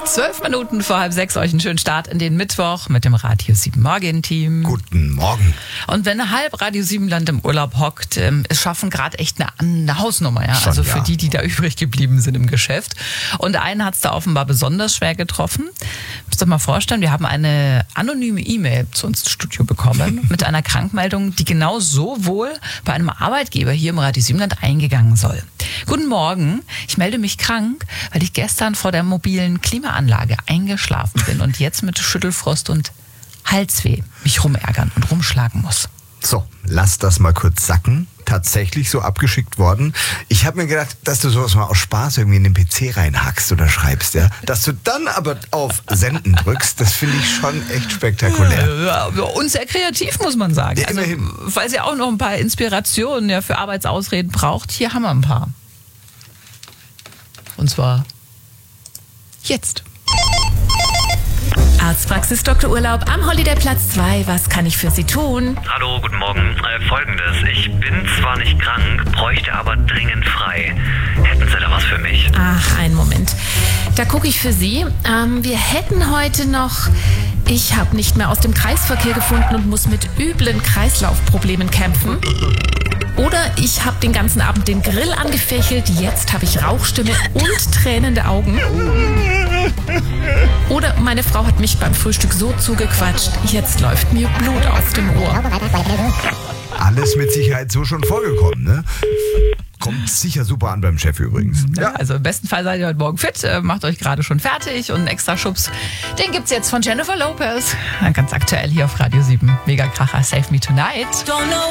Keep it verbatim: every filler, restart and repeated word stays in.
Zwölf Minuten vor halb sechs, euch einen schönen Start in den Mittwoch mit dem Radio sieben Morgen-Team. Guten Morgen. Und wenn halb Radio sieben Land im Urlaub hockt, ähm, es schaffen gerade echt eine, eine Hausnummer, ja. Schon, also für ja. die, die da übrig geblieben sind im Geschäft. Und einen hat es da offenbar besonders schwer getroffen. Müsst ihr mal vorstellen, wir haben eine anonyme E-Mail zu uns ins Studio bekommen mit einer Krankmeldung, die genau so wohl bei einem Arbeitgeber hier im Radio sieben Land eingegangen soll. Guten Morgen, ich melde mich krank, weil ich gestern vor der mobilen Klimaanlage eingeschlafen bin und jetzt mit Schüttelfrost und Halsweh mich rumärgern und rumschlagen muss. So, lass das mal kurz sacken. Tatsächlich so abgeschickt worden. Ich habe mir gedacht, dass du sowas mal aus Spaß irgendwie in den P C reinhackst oder schreibst, ja. Dass du dann aber auf Senden drückst, das finde ich schon echt spektakulär. Ja, und sehr kreativ, muss man sagen. Ja, also, immerhin. falls ihr auch noch ein paar Inspirationen ja, für Arbeitsausreden braucht, hier haben wir ein paar. Und zwar jetzt. Arztpraxis Doktor Urlaub am Holiday Platz zwei. Was kann ich für Sie tun? Hallo, guten Morgen. Äh, Folgendes. Ich bin zwar nicht krank, bräuchte aber dringend frei. Hätten Sie da was für mich? Ach, einen Moment. Da gucke ich für Sie. Ähm, wir hätten heute noch... Ich habe nicht mehr aus dem Kreisverkehr gefunden und muss mit üblen Kreislaufproblemen kämpfen. Oder ich habe den ganzen Abend den Grill angefächelt, jetzt habe ich Rauchstimme und tränende Augen. Oder meine Frau hat mich beim Frühstück so zugequatscht, jetzt läuft mir Blut aus dem Ohr. Alles mit Sicherheit so schon vorgekommen, ne? Kommt sicher super an beim Chef übrigens. Ja, also im besten Fall seid ihr heute Morgen fit, äh, macht euch gerade schon fertig und einen extra Schubs, den gibt's jetzt von Jennifer Lopez. Ganz aktuell hier auf Radio sieben. Mega Kracher, Save Me Tonight.